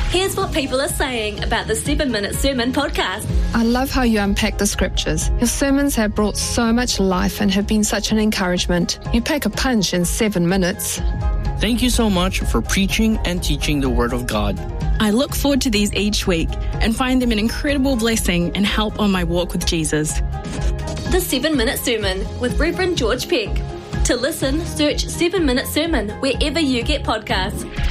Here's what people are saying about the 7-Minute Sermon podcast. I love how you unpack the scriptures. Your sermons have brought so much life and have been such an encouragement. You pack a punch in 7 minutes. Thank you so much for preaching and teaching the Word of God. I look forward to these each week and find them an incredible blessing and help on my walk with Jesus. The 7-Minute Sermon with Reverend George Peck. To listen, search 7-Minute Sermon wherever you get podcasts.